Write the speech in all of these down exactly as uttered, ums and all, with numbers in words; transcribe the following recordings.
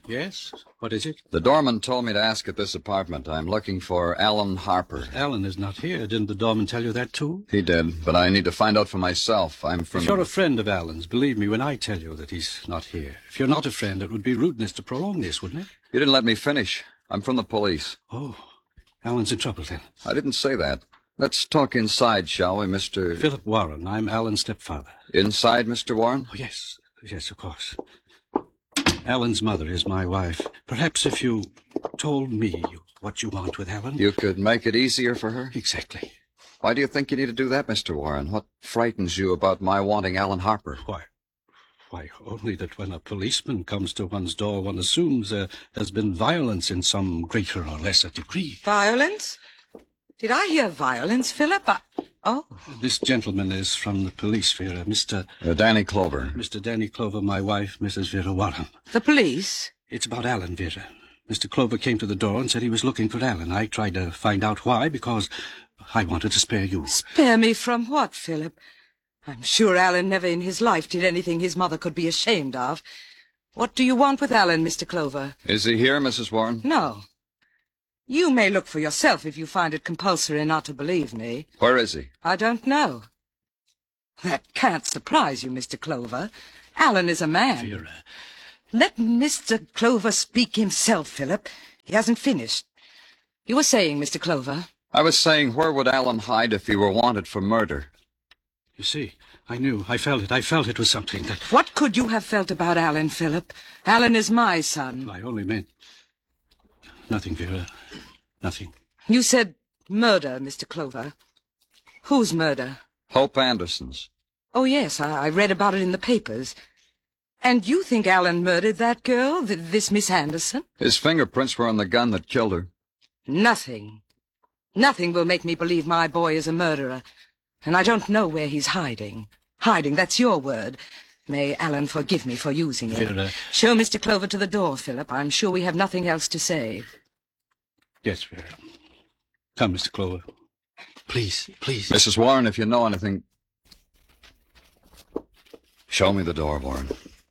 Yes? What is it? The doorman told me to ask at this apartment. I'm looking for Alan Harper. Alan is not here. Didn't the doorman tell you that, too? He did, but I need to find out for myself. I'm from... If you're a friend of Alan's, believe me when I tell you that he's not here. If you're not a friend, it would be rudeness to prolong this, wouldn't it? You didn't let me finish. I'm from the police. Oh, Alan's in trouble, then. I didn't say that. Let's talk inside, shall we, Mister... Philip Warren. I'm Alan's stepfather. Inside, Mister Warren? Oh, yes. Yes, of course. Alan's mother is my wife. Perhaps if you told me what you want with Alan... You could make it easier for her? Exactly. Why do you think you need to do that, Mister Warren? What frightens you about my wanting Alan Harper? Why, why, only that when a policeman comes to one's door, one assumes uh, there's been violence in some greater or lesser degree. Violence? Did I hear violence, Philip? I... Oh. This gentleman is from the police, Vera. Mister Uh, Danny Clover. Mister Danny Clover, my wife, Missus Vera Warren. The police? It's about Alan, Vera. Mister Clover came to the door and said he was looking for Alan. I tried to find out why, because I wanted to spare you. Spare me from what, Philip? I'm sure Alan never in his life did anything his mother could be ashamed of. What do you want with Alan, Mister Clover? Is he here, Missus Warren? No. You may look for yourself if you find it compulsory not to believe me. Where is he? I don't know. That can't surprise you, Mister Clover. Alan is a man. Vera. Let Mister Clover speak himself, Philip. He hasn't finished. You were saying, Mister Clover? I was saying, where would Alan hide if he were wanted for murder? You see, I knew. I felt it. I felt it was something that... What could you have felt about Alan, Philip? Alan is my son. I only meant... Nothing, Vera. Nothing. You said murder, Mister Clover. Whose murder? Hope Anderson's. Oh, yes, I, I read about it in the papers. And you think Alan murdered that girl, th this Miss Anderson? His fingerprints were on the gun that killed her. Nothing. Nothing will make me believe my boy is a murderer. And I don't know where he's hiding. Hiding, that's your word. May Alan forgive me for using it. Vera. Show Mister Clover to the door, Philip. I'm sure we have nothing else to say. Yes, Vera. Come, Mister Clover. Please, please. Missus Warren, if you know anything... Show me the door, Warren.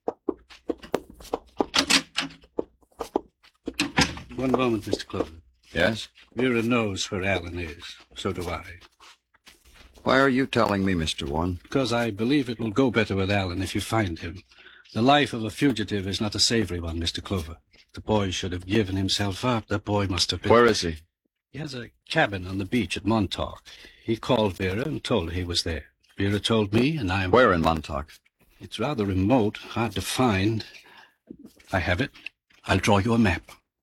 One moment, Mister Clover. Yes? Vera knows where Alan is. So do I. Why are you telling me, Mister Warren? Because I believe it will go better with Alan if you find him. The life of a fugitive is not a savory one, Mister Clover. The boy should have given himself up. The boy must have been... Where is he? He has a cabin on the beach at Montauk. He called Vera and told her he was there. Vera told me, and I'm... Where in Montauk? It's rather remote, hard to find. I have it. I'll draw you a map.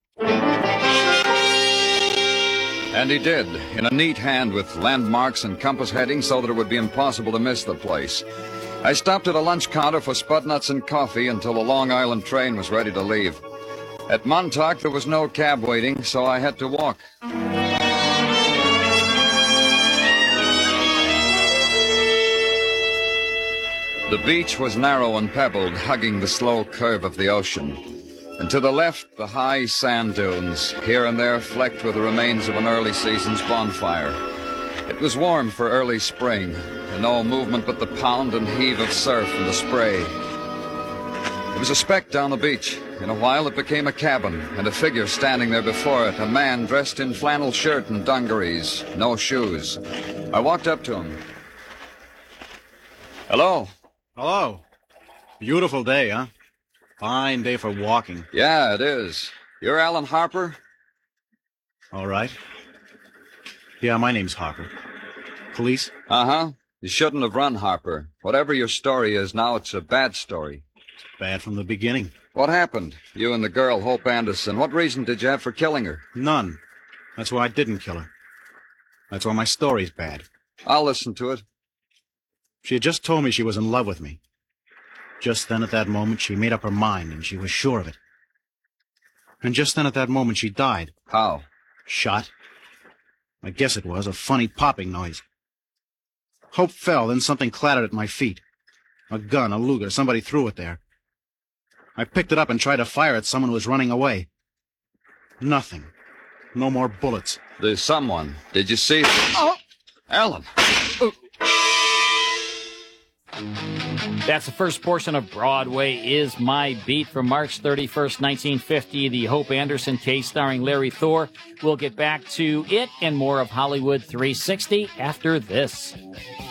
And he did, in a neat hand with landmarks and compass headings so that it would be impossible to miss the place. I stopped at a lunch counter for spud nuts and coffee until the Long Island train was ready to leave. At Montauk, there was no cab waiting, so I had to walk. The beach was narrow and pebbled, hugging the slow curve of the ocean. And to the left, the high sand dunes, here and there flecked with the remains of an early season's bonfire. It was warm for early spring, and no movement but the pound and heave of surf and the spray. It was a speck down the beach. In a while, it became a cabin, and a figure standing there before it, a man dressed in flannel shirt and dungarees, no shoes. I walked up to him. Hello. Hello. Beautiful day, huh? Fine day for walking. Yeah, it is. You're Alan Harper? All right. Yeah, my name's Harper. Police? Uh-huh. You shouldn't have run, Harper. Whatever your story is now, it's a bad story. Bad from the beginning. What happened? You and the girl, Hope Anderson. What reason did you have for killing her? None. That's why I didn't kill her. That's why my story's bad. I'll listen to it. She had just told me she was in love with me. Just then, at that moment, she made up her mind, and she was sure of it. And just then, at that moment, she died. How? Shot. I guess it was a funny popping noise. Hope fell, then something clattered at my feet. A gun, a Luger, somebody threw it there. I picked it up and tried to fire at someone who was running away. Nothing. No more bullets. There's someone. Did you see? Oh! Alan! Oh. That's the first portion of Broadway is My Beat from March thirty-first, nineteen fifty, the Hope Anderson case starring Larry Thor. We'll get back to it and more of Hollywood three sixty after this.